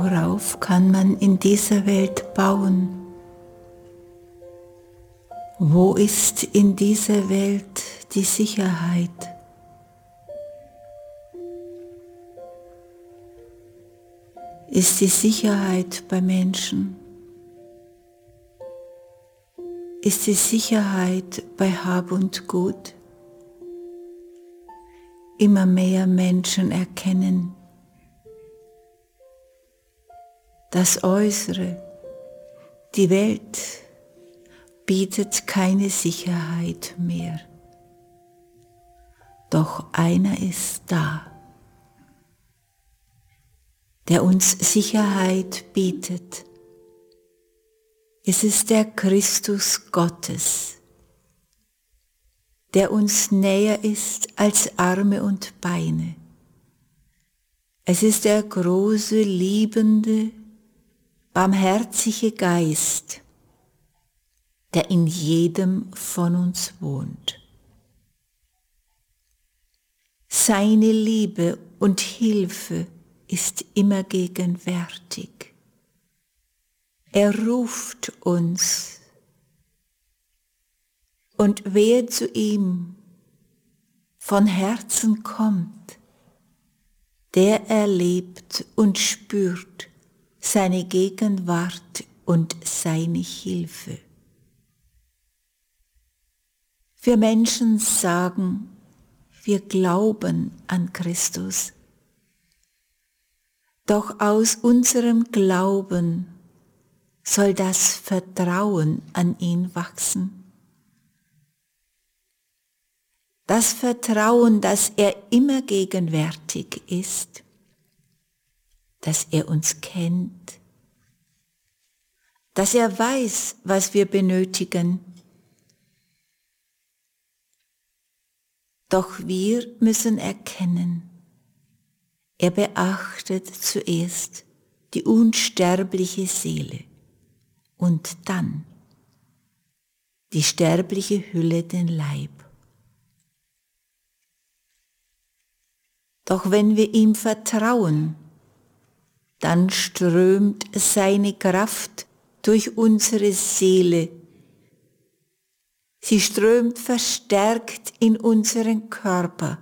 Worauf kann man in dieser Welt bauen? Wo ist in dieser Welt die Sicherheit? Ist die Sicherheit bei Menschen? Ist die Sicherheit bei Hab und Gut? Immer mehr Menschen erkennen, das Äußere, die Welt bietet keine Sicherheit mehr. Doch einer ist da, der uns Sicherheit bietet. Es ist der Christus Gottes, der uns näher ist als Arme und Beine. Es ist der große, liebende, barmherzige Geist, der in jedem von uns wohnt. Seine Liebe und Hilfe ist immer gegenwärtig. Er ruft uns, und wer zu ihm von Herzen kommt, der erlebt und spürt seine Gegenwart und seine Hilfe. Wir Menschen sagen, wir glauben an Christus. Doch aus unserem Glauben soll das Vertrauen an ihn wachsen. Das Vertrauen, dass er immer gegenwärtig ist, dass er uns kennt, dass er weiß, was wir benötigen. Doch wir müssen erkennen, er beachtet zuerst die unsterbliche Seele und dann die sterbliche Hülle, den Leib. Doch wenn wir ihm vertrauen, dann strömt seine Kraft durch unsere Seele. Sie strömt verstärkt in unseren Körper.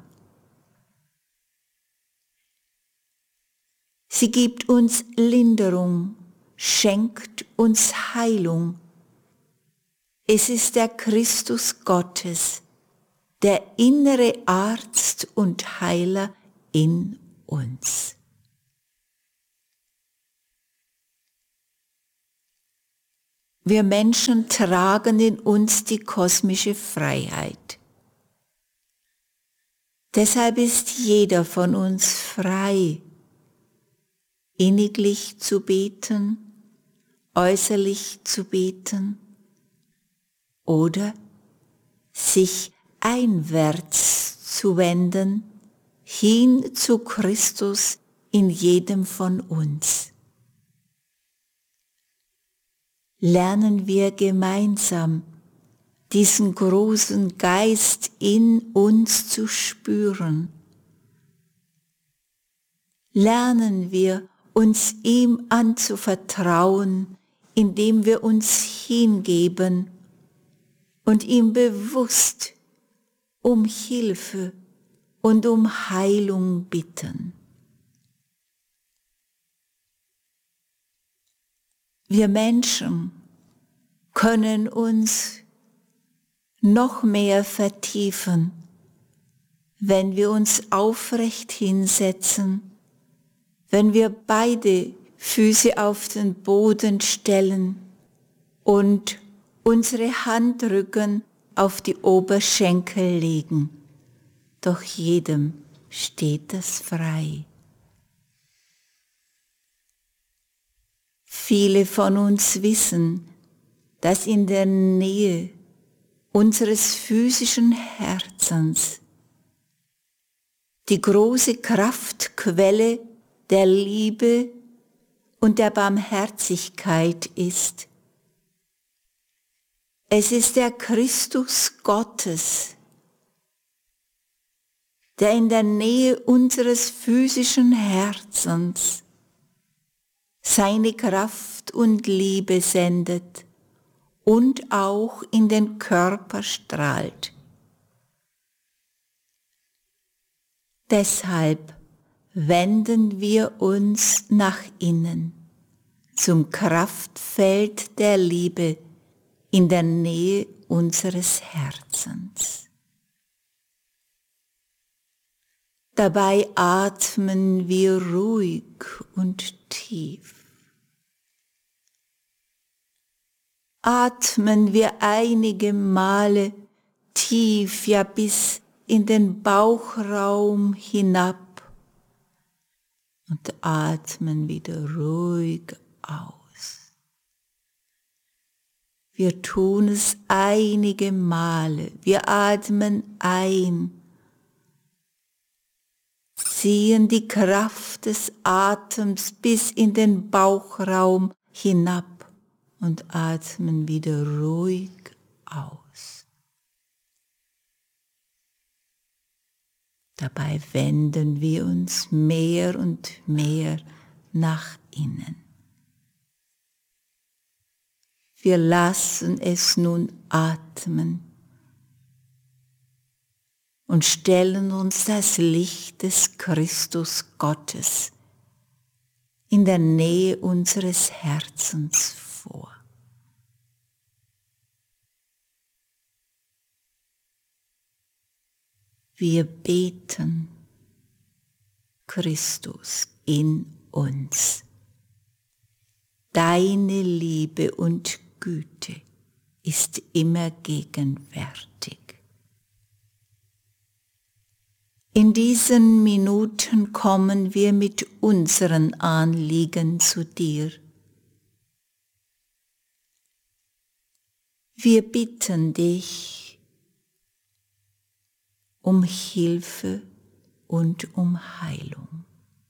Sie gibt uns Linderung, schenkt uns Heilung. Es ist der Christus Gottes, der innere Arzt und Heiler in uns. Wir Menschen tragen in uns die kosmische Freiheit. Deshalb ist jeder von uns frei, inniglich zu beten, äußerlich zu beten oder sich einwärts zu wenden, hin zu Christus in jedem von uns. Lernen wir gemeinsam, diesen großen Geist in uns zu spüren. Lernen wir, uns ihm anzuvertrauen, indem wir uns hingeben und ihm bewusst um Hilfe und um Heilung bitten. Wir Menschen können uns noch mehr vertiefen, wenn wir uns aufrecht hinsetzen, wenn wir beide Füße auf den Boden stellen und unsere Handrücken auf die Oberschenkel legen. Doch jedem steht das frei. Viele von uns wissen, dass in der Nähe unseres physischen Herzens die große Kraftquelle der Liebe und der Barmherzigkeit ist. Es ist der Christus Gottes, der in der Nähe unseres physischen Herzens seine Kraft und Liebe sendet und auch in den Körper strahlt. Deshalb wenden wir uns nach innen, zum Kraftfeld der Liebe in der Nähe unseres Herzens. Dabei atmen wir ruhig und tief. Atmen wir einige Male tief, ja bis in den Bauchraum hinab und atmen wieder ruhig aus. Wir tun es einige Male. Wir atmen ein, ziehen die Kraft des Atems bis in den Bauchraum hinab und atmen wieder ruhig aus. Dabei wenden wir uns mehr und mehr nach innen. Wir lassen es nun atmen und stellen uns das Licht des Christus Gottes in der Nähe unseres Herzens vor. Wir beten, Christus in uns. Deine Liebe und Güte ist immer gegenwärtig. In diesen Minuten kommen wir mit unseren Anliegen zu dir. Wir bitten dich um Hilfe und um Heilung.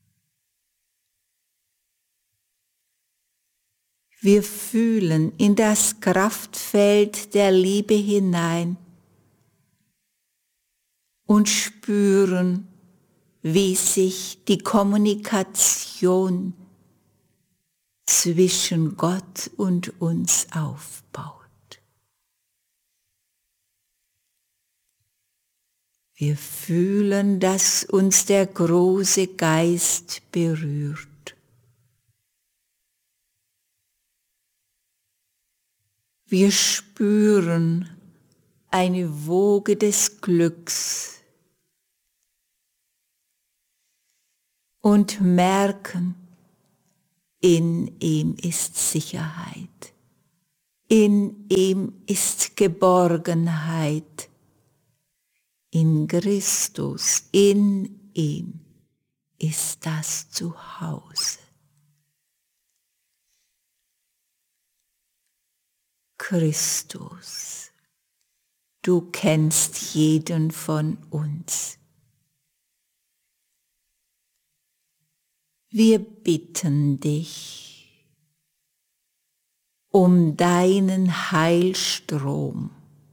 Wir fühlen in das Kraftfeld der Liebe hinein und spüren, wie sich die Kommunikation zwischen Gott und uns aufbaut. Wir fühlen, dass uns der große Geist berührt. Wir spüren eine Woge des Glücks und merken, in ihm ist Sicherheit, in ihm ist Geborgenheit, in Christus, in ihm ist das Zuhause. Christus, du kennst jeden von uns. Wir bitten dich um deinen Heilstrom,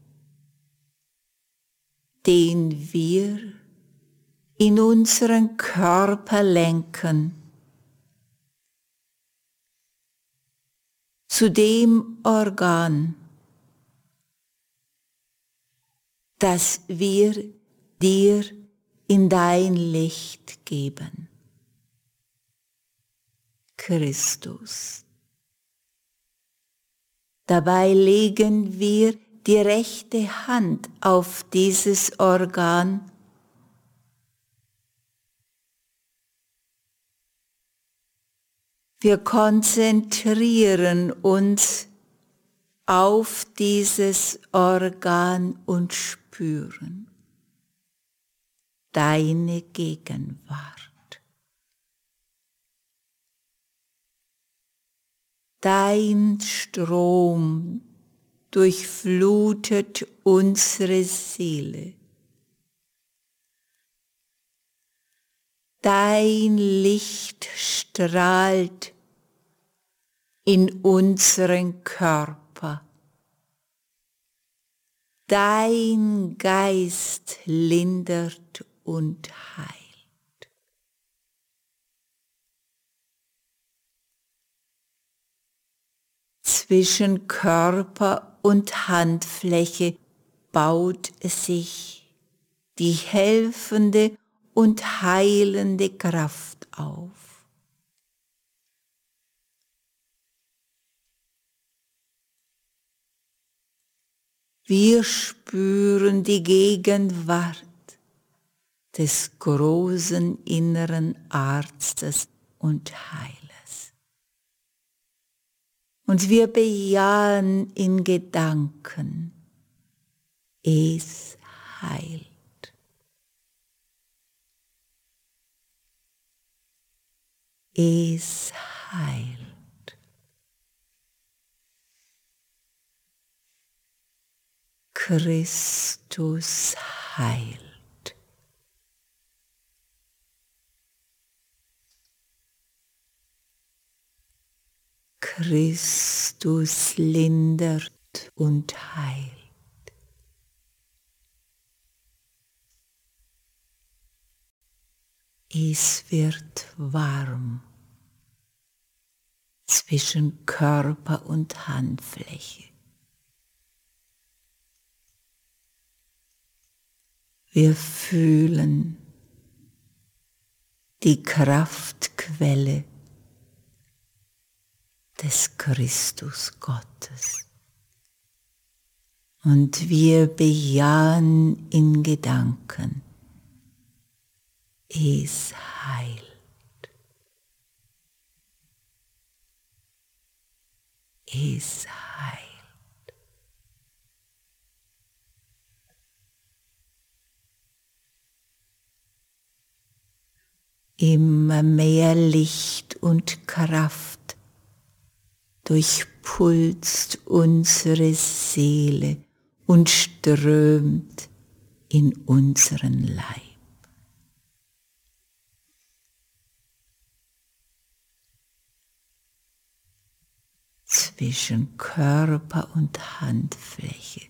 den wir in unseren Körper lenken, zu dem Organ, das wir dir in dein Licht geben. Christus. Dabei legen wir die rechte Hand auf dieses Organ Wir konzentrieren uns auf dieses Organ und spüren deine Gegenwart. Dein Strom durchflutet unsere Seele. Dein Licht strahlt in unseren Körper. Dein Geist lindert und heilt. Zwischen Körper und Handfläche baut sich die helfende und heilende Kraft auf. Wir spüren die Gegenwart des großen inneren Arztes und Heilers. Und wir bejahen in Gedanken, es heilt. Es heilt. Christus heilt. Christus lindert und heilt. Es wird warm zwischen Körper und Handfläche. Wir fühlen die Kraftquelle des Christus Gottes. Und wir bejahen in Gedanken, es heilt. Es heilt. Immer mehr Licht und Kraft durchpulst unsere Seele und strömt in unseren Leib. Zwischen Körper und Handfläche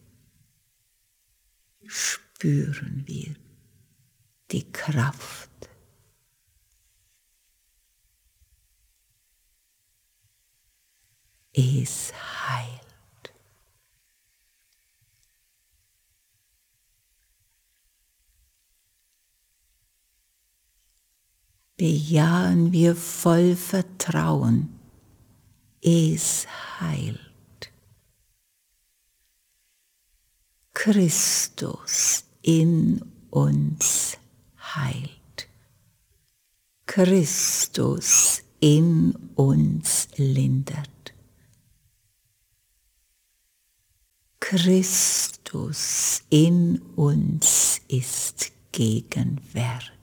spüren wir die Kraft. Es heilt. Bejahen wir voll Vertrauen, es heilt. Christus in uns heilt. Christus in uns lindert. Christus in uns ist gegenwärtig.